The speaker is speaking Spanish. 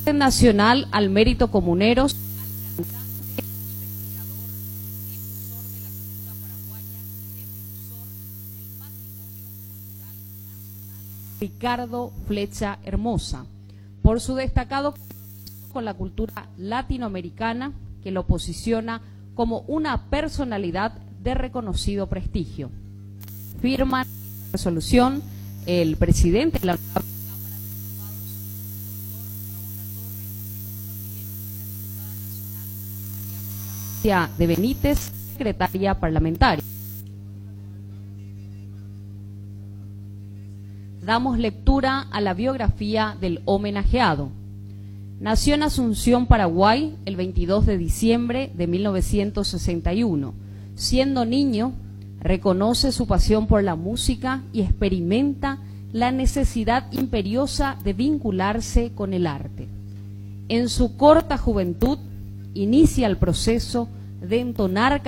nacional al mérito comuneros Ricardo Flecha Hermosa, por su destacado con la cultura latinoamericana que lo posiciona como una personalidad de reconocido prestigio. Firman la resolución el presidente de la de Benítez, secretaria parlamentaria. Damos lectura a la biografía del homenajeado. Nació en Asunción, Paraguay, el 22 de diciembre de 1961. Siendo niño, reconoce su pasión por la música y experimenta la necesidad imperiosa de vincularse con el arte. En su corta juventud, inicia el proceso de entonar